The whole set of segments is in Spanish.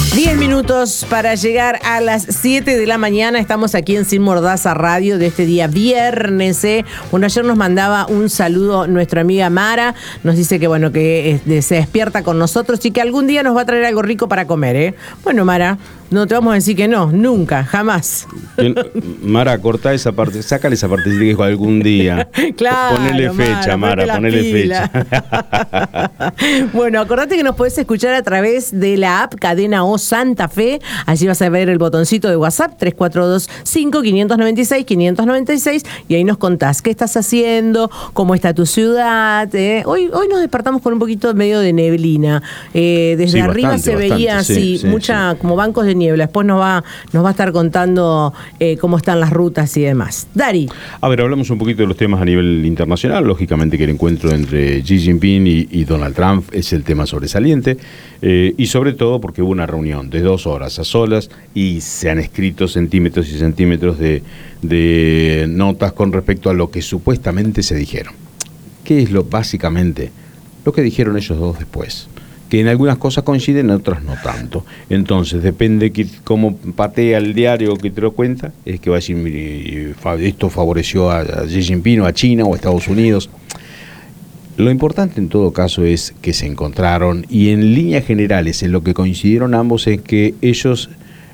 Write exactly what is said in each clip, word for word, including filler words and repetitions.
diez minutos para llegar a las siete de la mañana. Estamos aquí en Sin Mordaza Radio de este día viernes. ¿eh? Bueno, ayer nos mandaba un saludo nuestra amiga Mara. Nos dice que bueno que eh, se despierta con nosotros y que algún día nos va a traer algo rico para comer. ¿eh? Bueno, Mara, no te vamos a decir que no, nunca, jamás. Mara, corta esa parte, sácale esa parte que dijo algún día. Claro, ponele fecha, Mara, Mara ponele pila. fecha. Bueno, acordate que nos podés escuchar a través de la app Cadena O Santa Fe. Allí vas a ver el botoncito de WhatsApp tres cuatro dos cinco, cinco nueve seis, cinco nueve seis y ahí nos contás qué estás haciendo, cómo está tu ciudad. ¿eh? Hoy, hoy nos despertamos con un poquito medio de neblina. Eh, desde sí, arriba bastante, se bastante, veía así, sí, sí, mucha sí. como bancos de niebla. Después nos va, nos va a estar contando eh, cómo están las rutas y demás. Dari. A ver, hablamos un poquito de los temas a nivel internacional. Lógicamente que el encuentro entre Xi Jinping y, y Donald Trump es el tema sobresaliente. Eh, y sobre todo porque hubo una reunión de dos horas a solas y se han escrito centímetros y centímetros de, de notas con respecto a lo que supuestamente se dijeron. ¿Qué es lo básicamente lo que dijeron ellos dos después? Que en algunas cosas coinciden, en otras no tanto. Entonces, depende que cómo patea el diario que te lo cuenta, es que va a decir, esto favoreció a Xi Jinping o a China o a Estados Unidos. Lo importante en todo caso es que se encontraron y en líneas generales en lo que coincidieron ambos es que ellos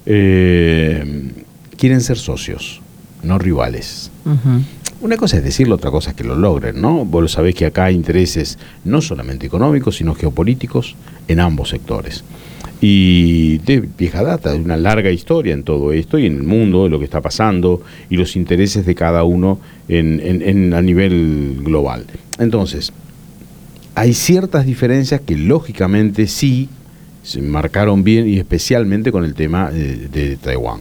eh, quieren ser socios, no rivales. Uh-huh. Una cosa es decirlo, otra cosa es que lo logren, ¿no? Vos lo sabés que acá hay intereses no solamente económicos, sino geopolíticos en ambos sectores. Y de vieja data, de una larga historia en todo esto y en el mundo, de lo que está pasando y los intereses de cada uno en, en, en, a nivel global. Entonces, hay ciertas diferencias que lógicamente sí se marcaron bien y especialmente con el tema de, de Taiwán.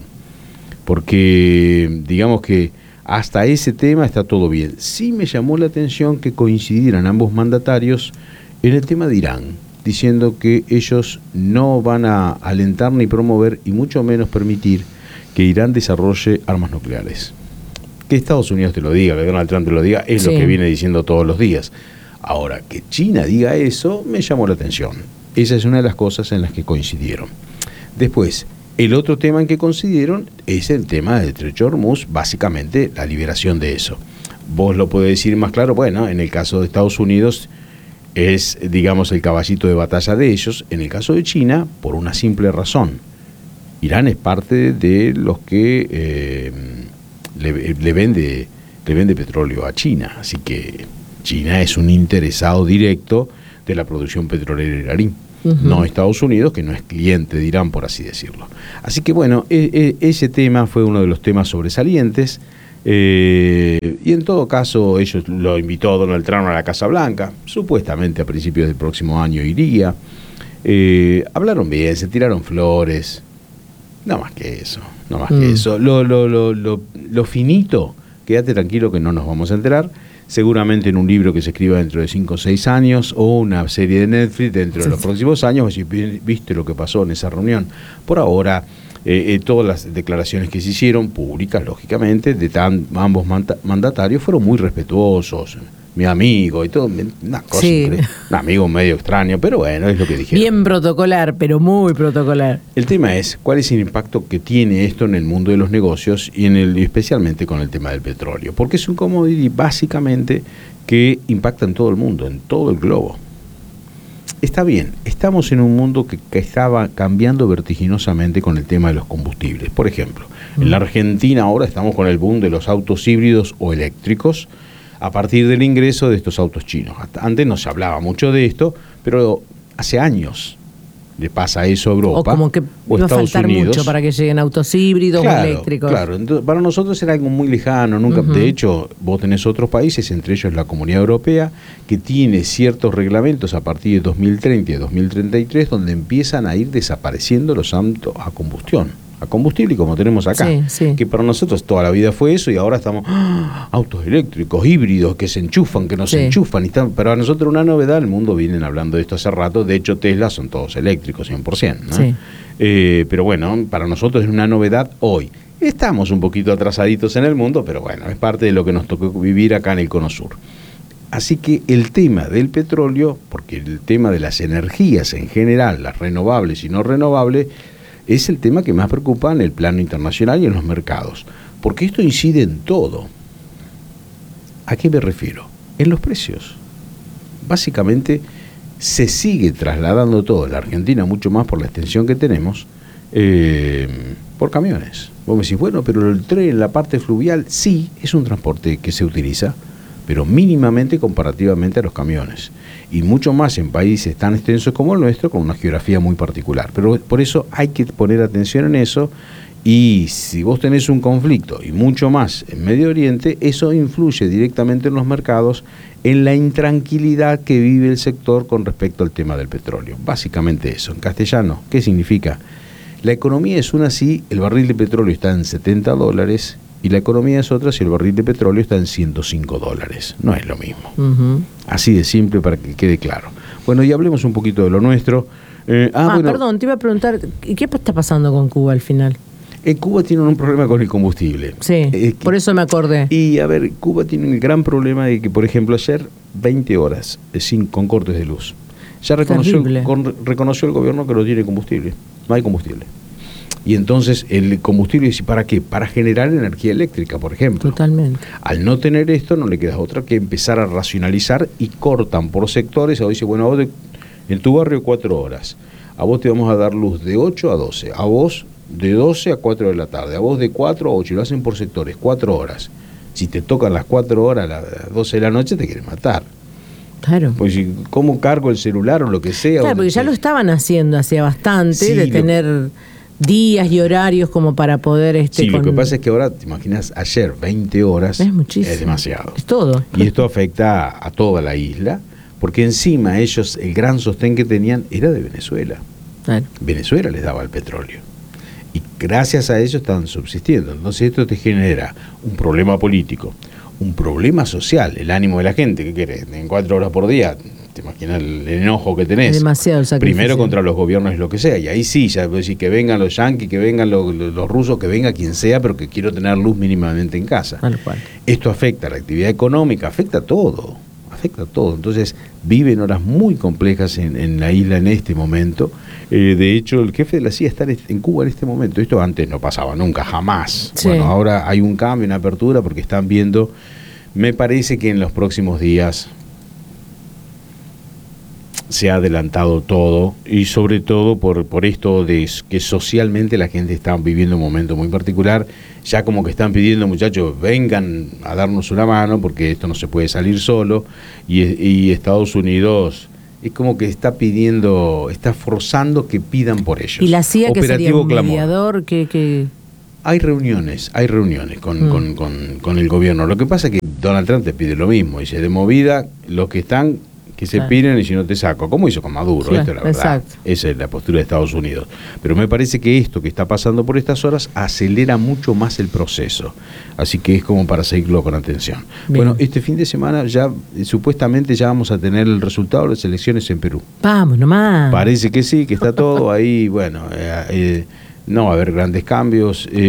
Porque digamos que hasta ese tema está todo bien. Sí me llamó la atención que coincidieran ambos mandatarios en el tema de Irán, diciendo que ellos no van a alentar ni promover y mucho menos permitir que Irán desarrolle armas nucleares. Que Estados Unidos te lo diga, que Donald Trump te lo diga, es sí. Lo que viene diciendo todos los días. Ahora, que China diga eso me llamó la atención. Esa es una de las cosas en las que coincidieron. Después, el otro tema en que coincidieron es el tema del Estrecho de Hormuz, básicamente la liberación de eso. Vos lo podés decir más claro, bueno, en el caso de Estados Unidos es, digamos, el caballito de batalla de ellos. En el caso de China, por una simple razón. Irán es parte de los que eh, le, le, vende, le vende petróleo a China, así que China es un interesado directo de la producción petrolera iraní. Uh-huh. No Estados Unidos, que no es cliente de Irán, por así decirlo. Así que bueno, e- e- ese tema fue uno de los temas sobresalientes. Eh, y en todo caso, ellos lo invitó Donald Trump a la Casa Blanca. Supuestamente a principios del próximo año iría. Eh, hablaron bien, se tiraron flores. No más que eso, no más mm. que eso. Lo, lo, lo, lo, lo finito, quédate tranquilo que no nos vamos a enterar. Seguramente en un libro que se escriba dentro de cinco o seis años o una serie de Netflix dentro de los próximos años, si viste lo que pasó en esa reunión. Por ahora, eh, eh, todas las declaraciones que se hicieron, públicas, lógicamente, de tan, ambos manda- mandatarios, fueron muy respetuosos. Mi amigo y todo, una cosa, sí. Un amigo medio extraño, pero bueno, es lo que dijeron. Bien protocolar, pero muy protocolar. El tema es, ¿cuál es el impacto que tiene esto en el mundo de los negocios y en el especialmente con el tema del petróleo? Porque es un commodity básicamente que impacta en todo el mundo, en todo el globo. Está bien, estamos en un mundo que, que estaba cambiando vertiginosamente con el tema de los combustibles. Por ejemplo, mm. en la Argentina ahora estamos con el boom de los autos híbridos o eléctricos, a partir del ingreso de estos autos chinos. Antes no se hablaba mucho de esto, pero hace años le pasa eso a Europa. O como que o iba a Estados faltar Unidos. mucho para que lleguen autos híbridos claro, o eléctricos. Claro, entonces, para nosotros era algo muy lejano. Nunca, uh-huh. De hecho, vos tenés otros países, entre ellos la Comunidad Europea, que tiene ciertos reglamentos a partir de dos mil treinta y dos mil treinta y tres, donde empiezan a ir desapareciendo los autos a combustión. A combustible como tenemos acá, sí, sí. Que para nosotros toda la vida fue eso y ahora estamos ¡ah! Autos eléctricos, híbridos que se enchufan, que no sí. se enchufan y están, pero a nosotros una novedad, el mundo vienen hablando de esto hace rato, de hecho Tesla son todos eléctricos cien por ciento, ¿no? Sí. Eh, pero bueno, para nosotros es una novedad hoy. Estamos un poquito atrasaditos en el mundo, pero bueno, es parte de lo que nos tocó vivir acá en el Cono Sur. Así que el tema del petróleo, porque el tema de las energías en general, las renovables y no renovables, es el tema que más preocupa en el plano internacional y en los mercados, porque esto incide en todo. ¿A qué me refiero? En los precios. Básicamente se sigue trasladando todo en la Argentina, mucho más por la extensión que tenemos, eh, por camiones. Vos me decís, bueno, pero el tren, la parte fluvial, sí, es un transporte que se utiliza, pero mínimamente comparativamente a los camiones. Y mucho más en países tan extensos como el nuestro, con una geografía muy particular. Pero por eso hay que poner atención en eso. Y si vos tenés un conflicto, y mucho más en Medio Oriente, eso influye directamente en los mercados, en la intranquilidad que vive el sector con respecto al tema del petróleo. Básicamente eso. En castellano, ¿qué significa? La economía es una si el barril de petróleo está en setenta dólares y la economía es otra si el barril de petróleo está en ciento cinco dólares. No es lo mismo. Uh-huh. Así de simple para que quede claro. Bueno, y hablemos un poquito de lo nuestro. Eh, ah, ah bueno, perdón, te iba a preguntar, ¿qué está pasando con Cuba al final? En Cuba tienen un problema con el combustible. Sí, eh, que, por eso me acordé. Y a ver, Cuba tiene un gran problema de que, por ejemplo, ayer veinte horas sin, con cortes de luz. Ya reconoció, con, reconoció el gobierno que no tiene combustible. No hay combustible. Y entonces el combustible, ¿para qué? Para generar energía eléctrica, por ejemplo. Totalmente. Al no tener esto, no le queda otra que empezar a racionalizar y cortan por sectores. A vos dice, bueno, a vos de, en tu barrio cuatro horas. A vos te vamos a dar luz de ocho a doce. A vos de doce a cuatro de la tarde. A vos de cuatro a ocho. Y lo hacen por sectores, cuatro horas. Si te tocan las cuatro horas a las doce de la noche, te quieren matar. Claro. Pues, ¿cómo cargo el celular o lo que sea? Claro, porque ya lo estaban haciendo hacía bastante, sí, de tener lo... días y horarios como para poder... Este, sí, con... lo que pasa es que ahora, te imaginas, ayer veinte horas es muchísimo. Es demasiado. Es todo. Y esto afecta a, a toda la isla, porque encima ellos, el gran sostén que tenían era de Venezuela. Claro. Venezuela les daba el petróleo. Y gracias a eso están subsistiendo. Entonces esto te genera un problema político, un problema social, el ánimo de la gente. ¿Qué querés? En cuatro horas por día, te imaginas el enojo que tenés. Es demasiado el sacrificio. Primero contra los gobiernos y lo que sea. Y ahí sí, ya puedo decir que vengan los yanquis, que vengan los, los, los rusos, que venga quien sea, pero que quiero tener luz mínimamente en casa. Tal cual. Esto afecta a la actividad económica, afecta a todo. Afecta a todo. Entonces viven horas muy complejas en, en la isla en este momento. Eh, de hecho, el jefe de la C I A está en Cuba en este momento. Esto antes no pasaba nunca, jamás. Sí. Bueno, ahora hay un cambio, una apertura, porque están viendo, me parece que en los próximos días se ha adelantado todo, y sobre todo por, por esto de que socialmente la gente está viviendo un momento muy particular. Ya como que están pidiendo, muchachos, vengan a darnos una mano, porque esto no se puede salir solo, y, y Estados Unidos es como que está pidiendo, está forzando que pidan por ellos. ¿Y la C I A que sería un mediador? Que, que... Hay reuniones, hay reuniones con, mm. con, con, con el gobierno. Lo que pasa es que Donald Trump te pide lo mismo, dice, de movida, los que están... que se claro. Piden, y si no te saco, como hizo con Maduro, claro, esto es la verdad. Exacto. Esa es la postura de Estados Unidos. Pero me parece que esto que está pasando por estas horas acelera mucho más el proceso. Así que es como para seguirlo con atención. Bien. Bueno, este fin de semana ya eh, supuestamente ya vamos a tener el resultado de las elecciones en Perú. Vamos nomás. Parece que sí, que está todo ahí. Bueno, eh, eh, no va a haber grandes cambios. Eh,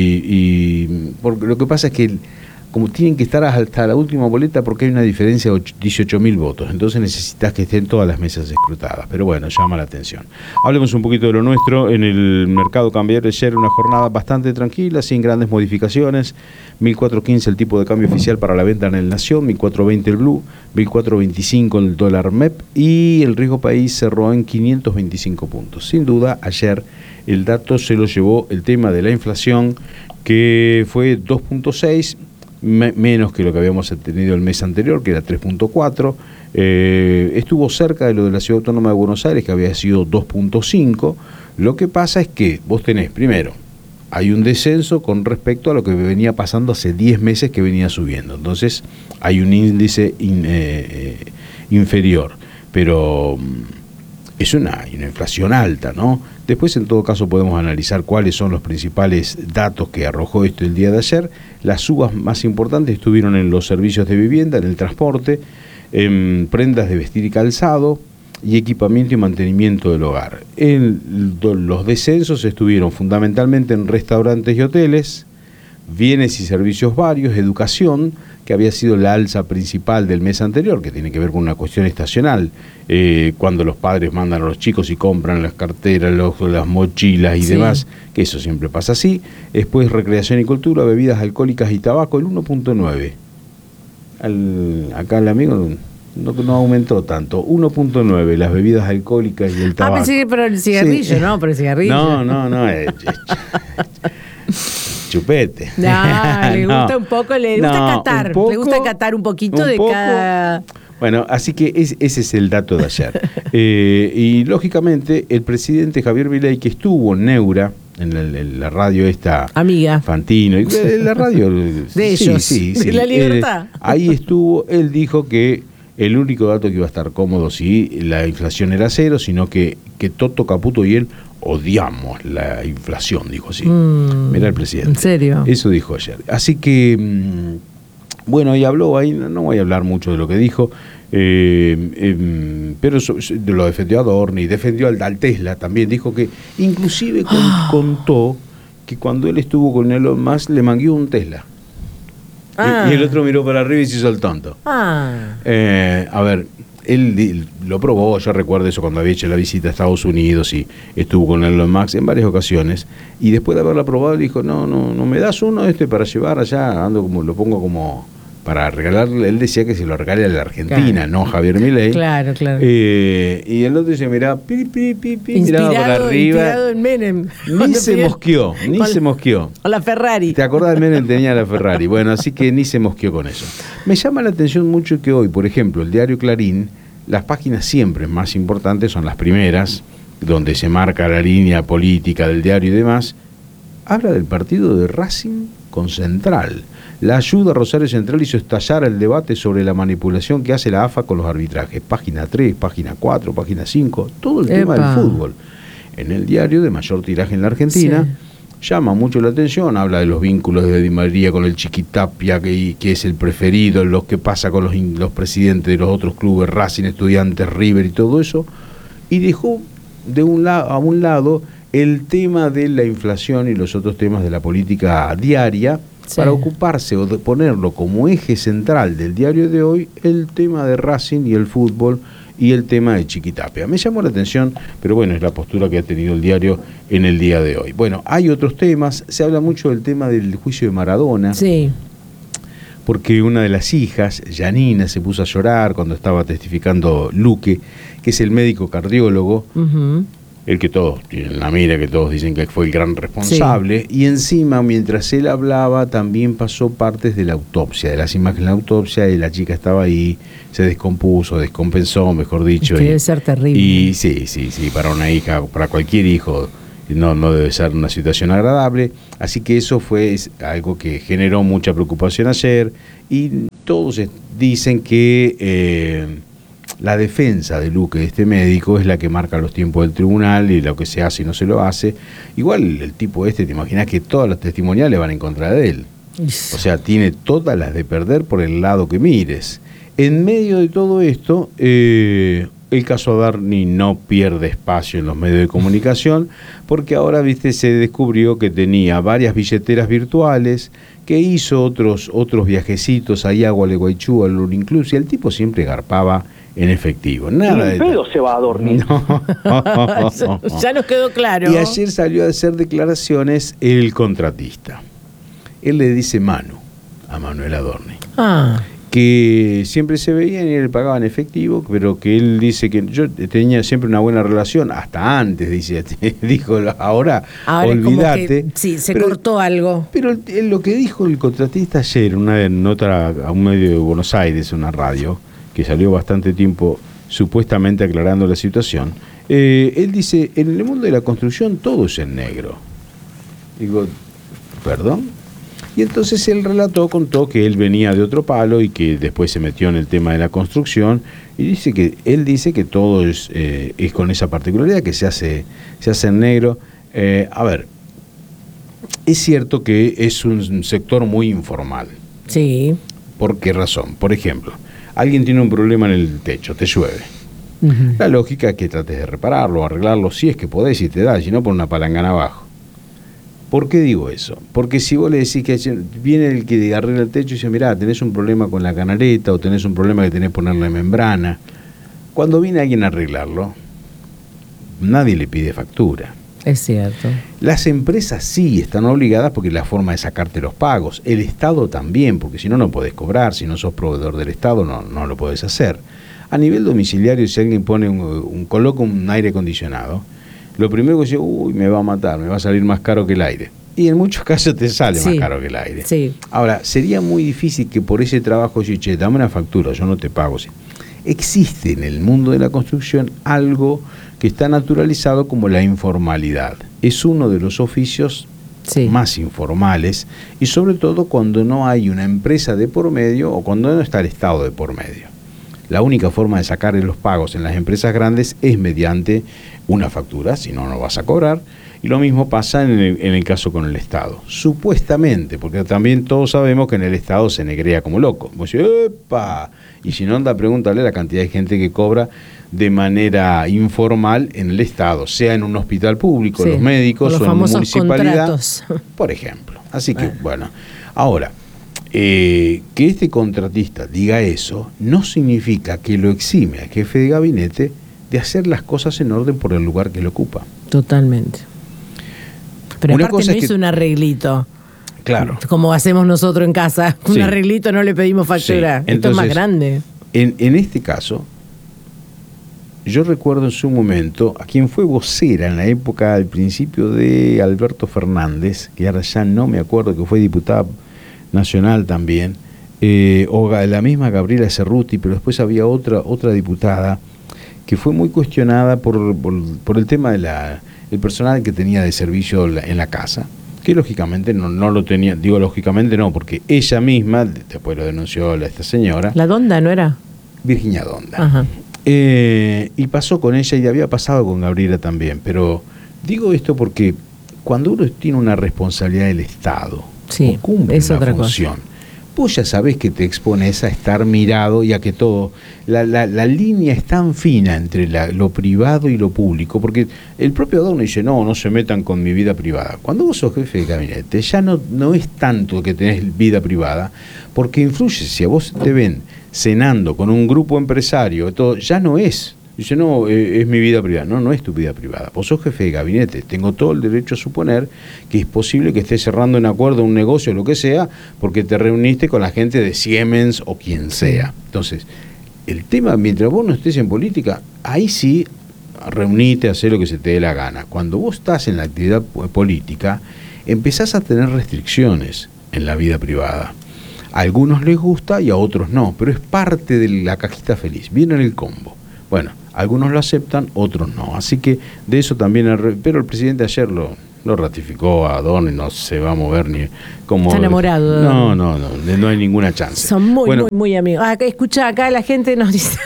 y porque lo que pasa es que el, como tienen que estar hasta la última boleta, porque hay una diferencia de dieciocho mil votos, entonces necesitas que estén todas las mesas escrutadas, pero bueno, llama la atención. Hablemos un poquito de lo nuestro. En el mercado cambiario ayer una jornada bastante tranquila, sin grandes modificaciones. Mil cuatrocientos quince el tipo de cambio oficial para la venta en el Nación, mil cuatrocientos veinte el Blue, mil cuatrocientos veinticinco el dólar M E P, y el riesgo país cerró en quinientos veinticinco puntos. Sin duda, ayer el dato se lo llevó el tema de la inflación, que fue dos punto seis, menos que lo que habíamos tenido el mes anterior, que era tres punto cuatro. Eh, estuvo cerca de lo de la Ciudad Autónoma de Buenos Aires, que había sido dos punto cinco. Lo que pasa es que vos tenés, primero, hay un descenso con respecto a lo que venía pasando hace diez meses, que venía subiendo. Entonces hay un índice in, eh, inferior, pero es una, una inflación alta, ¿no? Después, en todo caso, podemos analizar cuáles son los principales datos que arrojó esto el día de ayer. Las subas más importantes estuvieron en los servicios de vivienda, en el transporte, en prendas de vestir y calzado, y equipamiento y mantenimiento del hogar. En los descensos estuvieron fundamentalmente en restaurantes y hoteles, bienes y servicios varios, educación, que había sido la alza principal del mes anterior, que tiene que ver con una cuestión estacional, eh, cuando los padres mandan a los chicos y compran las carteras, los, las mochilas y sí. demás, que eso siempre pasa así. Después recreación y cultura, bebidas alcohólicas y tabaco, el uno punto nueve. Al, acá el amigo no, no aumentó tanto, uno punto nueve, las bebidas alcohólicas y el tabaco. Ah, pensé que pero el cigarrillo, sí. no, pero el cigarrillo. No, no, no, es, es, chupete. No, le gusta no, un poco, le gusta no, catar, poco, le gusta catar un poquito un de poco, cada... Bueno, así que es, ese es el dato de ayer. eh, y lógicamente el presidente Javier Milei, que estuvo en Neura, en la, en la radio esta... Amiga. Fantino, y la radio... de sí, ellos, sí, sí, de la libertad. Él, ahí estuvo, él dijo que el único dato que iba a estar cómodo si la inflación era cero, sino que, que Toto Caputo y él odiamos la inflación, dijo así. Mm, Mira el presidente. ¿En serio? Eso dijo ayer. Así que, mmm, bueno, y habló ahí, no voy a hablar mucho de lo que dijo, eh, eh, pero so, lo defendió a Adorni, defendió al, al Tesla también, dijo que inclusive con, oh. contó que cuando él estuvo con Elon Musk le mangueó un Tesla. Ah. Y, y el otro miró para arriba y se hizo el tonto. Ah. Eh, a ver, él, él lo probó, yo recuerdo eso cuando había hecho la visita a Estados Unidos y estuvo con Elon Musk en varias ocasiones, y después de haberla probado dijo, no, no, no me das uno este para llevar allá, ando como, lo pongo como para regalarle, él decía que se lo regale a la Argentina, claro. no Javier Milei. Claro, claro. Eh, y el otro dice, mirá, pi, pi, pi, pi, inspirado, miraba para arriba. Inspirado en Menem. Ni se mosqueó, ni con, se mosqueó. Con la Ferrari. ¿Te acordás de Menem? Tenía la Ferrari. Bueno, así que ni se mosqueó con eso. Me llama la atención mucho que hoy, por ejemplo, el diario Clarín, las páginas siempre más importantes son las primeras, donde se marca la línea política del diario y demás, habla del partido de Racing con Central. La ayuda a Rosario Central hizo estallar el debate sobre la manipulación que hace la A F A con los arbitrajes. Página tres, página cuatro, página cinco, todo el Epa. tema del fútbol. En el diario de mayor tiraje en la Argentina, sí. llama mucho la atención, habla de los vínculos de Di María con el Chiquitapia, que, que es el preferido, lo que pasa con los, los presidentes de los otros clubes, Racing, Estudiantes, River y todo eso, y dejó de un lado a un lado el tema de la inflación y los otros temas de la política diaria, sí. para ocuparse o de ponerlo como eje central del diario de hoy, el tema de Racing y el fútbol y el tema de Chiquitapia. Me llamó la atención, pero bueno, es la postura que ha tenido el diario en el día de hoy. Bueno, hay otros temas, se habla mucho del tema del juicio de Maradona. Sí. Porque una de las hijas, Janina, se puso a llorar cuando estaba testificando Luque, que es el médico cardiólogo, uh-huh. el que todos tienen la mira, que todos dicen que fue el gran responsable, sí. y encima, mientras él hablaba, también pasó partes de la autopsia, de las imágenes de la autopsia, y la chica estaba ahí, se descompuso, descompensó, mejor dicho. Debe ser terrible. Y sí, sí, sí, para una hija, para cualquier hijo, no, no debe ser una situación agradable, así que eso fue algo que generó mucha preocupación ayer, y todos dicen que eh, la defensa de Luque, de este médico, es la que marca los tiempos del tribunal y lo que se hace y no se lo hace. Igual el tipo este, te imaginas que todas las testimoniales van en contra de él. O sea, tiene todas las de perder por el lado que mires. En medio de todo esto, eh, el caso Adarni no pierde espacio en los medios de comunicación, porque ahora, viste, se descubrió que tenía varias billeteras virtuales, que hizo otros otros viajecitos ahí a Gualeguaychú, al All Inclusive, y el tipo siempre garpaba en efectivo. Nada de pedo se va a dormir. No. Ya nos quedó claro. Y ayer salió a hacer declaraciones el contratista. Él le dice Manu a Manuel Adorni. Ah. Que siempre se veían y él pagaba en efectivo, pero que él dice que yo tenía siempre una buena relación, hasta antes, dice, dijo, ahora, ahora olvídate. Que, sí, se pero, cortó algo. Pero él, lo que dijo el contratista ayer, una nota a un medio de Buenos Aires, una radio, que salió bastante tiempo supuestamente aclarando la situación, eh, él dice, en el mundo de la construcción todo es en negro. Digo, ¿perdón? Y entonces él relató, contó que él venía de otro palo y que después se metió en el tema de la construcción, y dice que él dice que todo es, eh, es con esa particularidad, que se hace, se hace en negro. Eh, a ver, es cierto que es un sector muy informal. Sí. ¿Por qué razón? Por ejemplo, alguien tiene un problema en el techo, te llueve. Uh-huh. La lógica es que trates de repararlo, arreglarlo, si es que podés y te da, si no, pon una palangana abajo. ¿Por qué digo eso? Porque si vos le decís que viene el que arregla el techo y dice, mirá, tenés un problema con la canaleta o tenés un problema que tenés que ponerle membrana, cuando viene alguien a arreglarlo, nadie le pide factura. Es cierto. Las empresas sí están obligadas porque es la forma de sacarte los pagos. El Estado también, porque si no, no podés cobrar. Si no sos proveedor del Estado, no, no lo podés hacer. A nivel domiciliario, si alguien pone un, un coloca un aire acondicionado, lo primero que dice, uy, me va a matar, me va a salir más caro que el aire. Y en muchos casos te sale sí, más caro que el aire. Sí. Ahora, sería muy difícil que por ese trabajo, si che, dame una factura, yo no te pago. Sí. Existe en el mundo de la construcción algo que está naturalizado como la informalidad. Es uno de los oficios sí. más informales y sobre todo cuando no hay una empresa de por medio o cuando no está el Estado de por medio. La única forma de sacar los pagos en las empresas grandes es mediante una factura, si no, no vas a cobrar. Y lo mismo pasa en el, en el caso con el Estado. Supuestamente, porque también todos sabemos que en el Estado se negrea como loco. Vos decís, ¡epa! Y si no, anda, pregúntale la cantidad de gente que cobra de manera informal en el Estado, sea en un hospital público, sí, los médicos o en una municipalidad, contratos. Por ejemplo. Así que, bueno, bueno ahora, eh, que este contratista diga eso no significa que lo exime al jefe de gabinete de hacer las cosas en orden por el lugar que lo ocupa. Totalmente. Pero Una aparte cosa no es hizo que, un arreglito. Claro. Como hacemos nosotros en casa. Un sí. arreglito, no le pedimos factura. Sí. Entonces, esto es más grande. En, en este caso, yo recuerdo en su momento a quien fue vocera en la época, al principio de Alberto Fernández, que ahora ya no me acuerdo, que fue diputada nacional también, eh, o la misma Gabriela Cerruti, pero después había otra, otra diputada que fue muy cuestionada por, por, por el tema de la el personal que tenía de servicio en la casa, que lógicamente no, no lo tenía, digo lógicamente no, porque ella misma, después lo denunció esta señora. ¿La Donda no era? Virginia Donda. Ajá. Eh, y pasó con ella y había pasado con Gabriela también, pero digo esto porque cuando uno tiene una responsabilidad del Estado, sí, o cumple es una otra función, cosa. Vos ya sabés que te expones a estar mirado y a que todo, la, la, la línea es tan fina entre la, lo privado y lo público, porque el propio Adorno dice, no, no se metan con mi vida privada. Cuando vos sos jefe de gabinete, ya no, no es tanto que tenés vida privada, porque influye, si a vos te ven cenando con un grupo empresario, todo, ya no es. Dice, no, eh, es mi vida privada. No, no es tu vida privada. Vos sos jefe de gabinete. Tengo todo el derecho a suponer que es posible que estés cerrando un acuerdo, un negocio, lo que sea, porque te reuniste con la gente de Siemens o quien sea. Entonces, el tema, mientras vos no estés en política, ahí sí, reunite, hacé lo que se te dé la gana. Cuando vos estás en la actividad política, empezás a tener restricciones en la vida privada. A algunos les gusta y a otros no, pero es parte de la cajita feliz. Viene en el combo. Bueno, algunos lo aceptan, otros no. Así que de eso también, pero el presidente ayer lo, lo ratificó a Adorno y no se va a mover ni como... Está enamorado. No, no, no, no hay ninguna chance. Son muy, bueno, muy, muy amigos. Ah, escucha, acá la gente nos dice...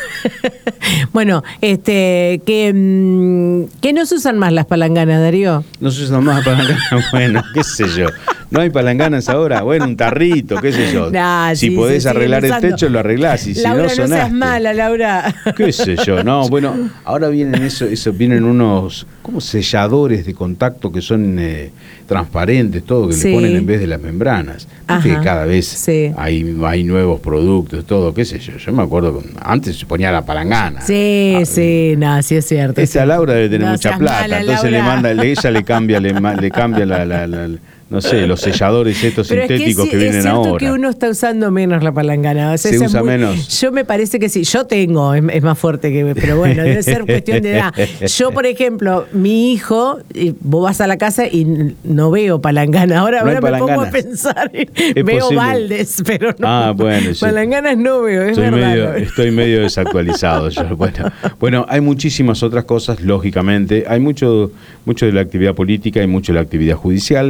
bueno, este, que, que no se usan más las palanganas, Darío. No se usan más las palanganas, bueno, qué sé yo. No hay palanganas ahora, bueno, un tarrito, qué sé yo. Nah, si sí, podés arreglar el usando. techo, lo arreglás. Y si Laura, no, sonaste. no seas mala, Laura. Qué sé yo, no, bueno, ahora vienen eso, eso vienen unos como selladores de contacto que son eh, transparentes, todo, que sí. le ponen en vez de las membranas. Viste que cada vez sí. hay, hay nuevos productos, todo, qué sé yo. Yo me acuerdo que antes se ponía la palangana. Sí, ah, sí, no, sí es cierto. Esta sí. Laura debe tener no mucha plata, mala, entonces Laura. le manda, le, ella le cambia, le, le cambia la, la, la, la no sé, los selladores estos pero sintéticos es que, que vienen es cierto ahora. Que uno está usando menos la palangana. O sea, se usa muy, menos. Yo me parece que sí. Yo tengo, es, es más fuerte que... Pero bueno, debe ser cuestión de edad. Yo, por ejemplo, mi hijo, vos vas a la casa y no veo palangana. Ahora, no ahora me pongo a pensar. Veo posible. baldes, pero no. Ah, bueno, sí. Palanganas no veo, es estoy verdad. Medio, estoy medio desactualizado. Yo. Bueno, bueno, hay muchísimas otras cosas, lógicamente. Hay mucho, mucho de la actividad política, hay mucho de la actividad judicial. Eh,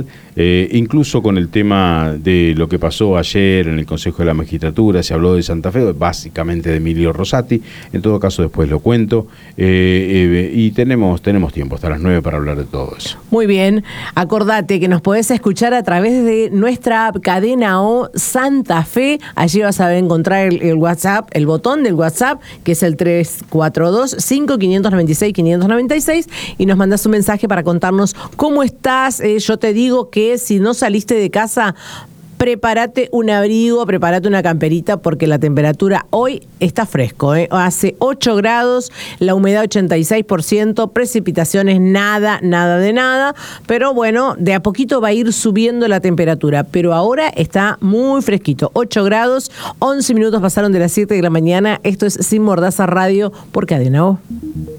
Eh, incluso con el tema de lo que pasó ayer en el Consejo de la Magistratura, se habló de Santa Fe, básicamente de Emilio Rosati. En todo caso, después lo cuento. Eh, eh, y tenemos, tenemos tiempo hasta las nueve para hablar de todo eso. Muy bien. Acordate que nos podés escuchar a través de nuestra app Cadena O Santa Fe. Allí vas a encontrar el, el WhatsApp, el botón del WhatsApp, que es el tres cuatro dos, cinco cinco nueve seis, cinco nueve seis, y nos mandás un mensaje para contarnos cómo estás. Eh, yo te digo que si no saliste de casa, prepárate un abrigo, prepárate una camperita, porque la temperatura hoy está fresco, ¿eh? Hace ocho grados, la humedad ochenta y seis por ciento, precipitaciones nada, nada de nada, pero bueno, de a poquito va a ir subiendo la temperatura, pero ahora está muy fresquito, ocho grados, once minutos pasaron de las siete de la mañana. Esto es Sin Mordaza Radio por Cadena O.